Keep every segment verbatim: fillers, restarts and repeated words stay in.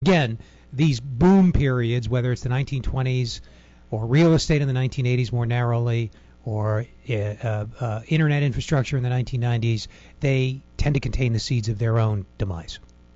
Again, these boom periods, whether it's the nineteen twenties or real estate in the nineteen eighties more narrowly, or uh, uh, internet infrastructure in the nineteen nineties, they tend to contain the seeds of their own demise.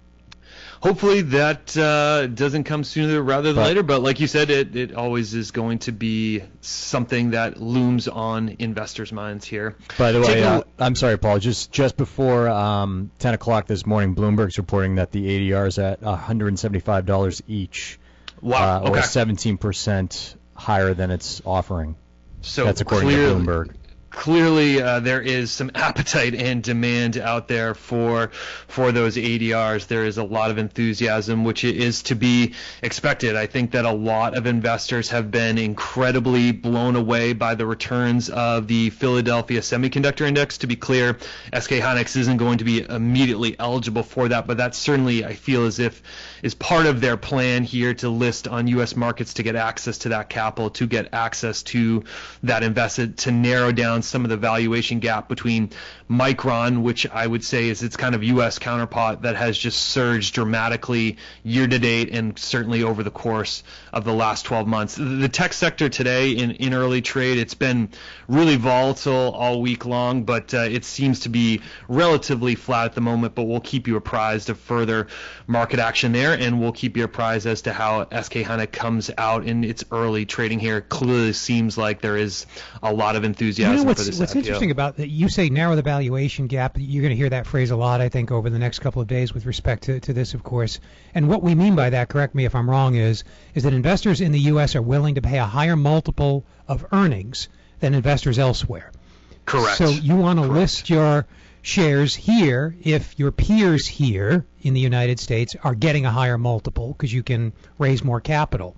Hopefully that uh, doesn't come sooner rather than but, later, but like you said, it, it always is going to be something that looms on investors' minds here. By the way, uh, I'm sorry, Paul, just just before um, ten o'clock this morning, Bloomberg's reporting that the A D R is at one hundred seventy-five dollars each. Wow, uh, okay. Or seventeen percent higher than its offering. So that's according clearly, to Bloomberg. Clearly, uh, there is some appetite and demand out there for for those A D Rs. There is a lot of enthusiasm, which is to be expected. I think that a lot of investors have been incredibly blown away by the returns of the Philadelphia Semiconductor Index. To be clear, S K Hynix isn't going to be immediately eligible for that, but that certainly, I feel as if, is part of their plan here to list on U S markets to get access to that capital, to get access to that investment, to narrow down some of the valuation gap between Micron, which I would say is its kind of U S counterpart that has just surged dramatically year to date and certainly over the course of the last twelve months. The tech sector today in, in early trade, it's been really volatile all week long, but uh, it seems to be relatively flat at the moment, but we'll keep you apprised of further market action there, and we'll keep you apprised as to how S K Hynix comes out in its early trading here. Clearly seems like there is a lot of enthusiasm you know what's, for this What's I P O. Interesting about that, you say narrow the valuation gap. You're going to hear that phrase a lot, I think, over the next couple of days with respect to, to this, of course. And what we mean by that, correct me if I'm wrong, is is that investors in the U S are willing to pay a higher multiple of earnings than investors elsewhere. Correct. So you want to Correct. list your shares here if your peers here in the United States are getting a higher multiple because you can raise more capital.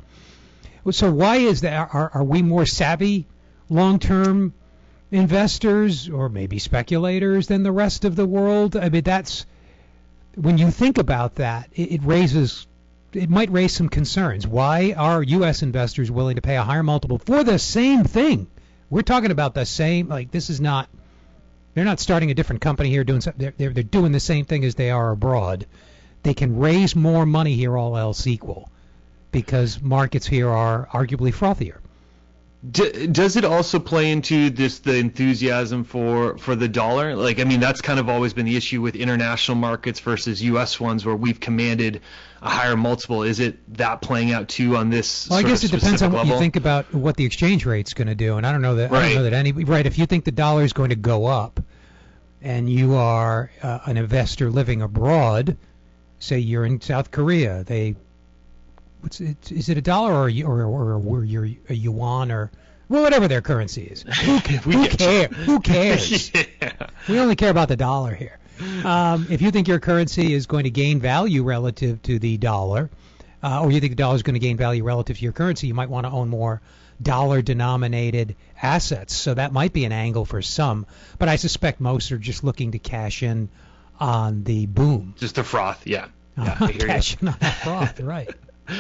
So why is that? Are, are we more savvy long-term investors or maybe speculators than the rest of the world? I mean, that's when you think about that, it, it raises, it might raise some concerns. Why are U S investors willing to pay a higher multiple for the same thing? We're talking about the same, like this is not, they're not starting a different company here doing something, they're, they're doing the same thing as they are abroad. They can raise more money here, all else equal, because markets here are arguably frothier. D- does it also play into this the enthusiasm for, for the dollar? Like, I mean, that's kind of always been the issue with international markets versus U S ones where we've commanded a higher multiple. Is it that playing out too on this? Well, I sort guess of it depends on what level? you think about what the exchange rate's going to do, and I don't know that. Right. I don't know that any. Right, if you think the dollar is going to go up, and you are uh, an investor living abroad, say you're in South Korea, they. What's it, is it a dollar or a, or or, or you're a yuan or well, whatever their currency is? Who, who cares? Who cares? Yeah. We only care about the dollar here. Um, if you think your currency is going to gain value relative to the dollar, uh, or you think the dollar is going to gain value relative to your currency, you might want to own more dollar-denominated assets. So that might be an angle for some, but I suspect most are just looking to cash in on the boom. Just a froth, yeah. yeah I hear cash you. in on that froth, right.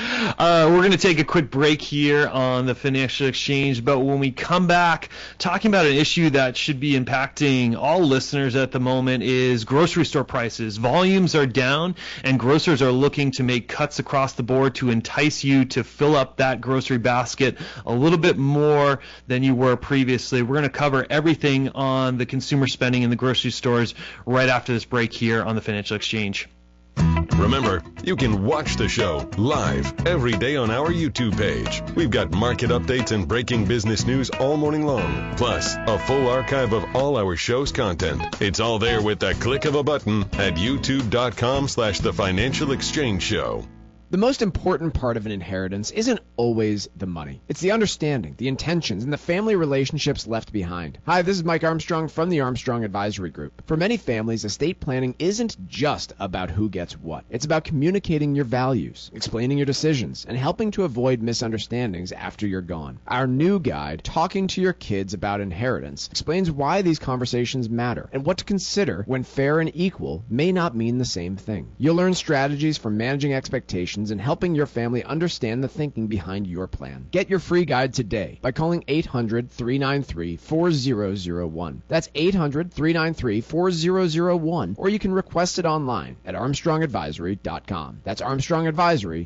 Uh, we're going to take a quick break here on the Financial Exchange, but when we come back, talking about an issue that should be impacting all listeners at the moment is grocery store prices. Volumes are down, and grocers are looking to make cuts across the board to entice you to fill up that grocery basket a little bit more than you were previously. We're going to cover everything on the consumer spending in the grocery stores right after this break here on the Financial Exchange. Remember, you can watch the show live every day on our YouTube page. We've got market updates and breaking business news all morning long, plus a full archive of all our show's content. It's all there with the click of a button at youtube.com slash the Financial Exchange Show. The most important part of an inheritance isn't always the money. It's the understanding, the intentions, and the family relationships left behind. Hi, this is Mike Armstrong from the Armstrong Advisory Group. For many families, estate planning isn't just about who gets what. It's about communicating your values, explaining your decisions, and helping to avoid misunderstandings after you're gone. Our new guide, Talking to Your Kids About Inheritance, explains why these conversations matter and what to consider when fair and equal may not mean the same thing. You'll learn strategies for managing expectations solutions and helping your family understand the thinking behind your plan. Get your free guide today by calling eight hundred, three nine three, four zero zero one. That's eight hundred, three nine three, four zero zero one, or you can request it online at armstrong advisory dot com. That's armstrong advisory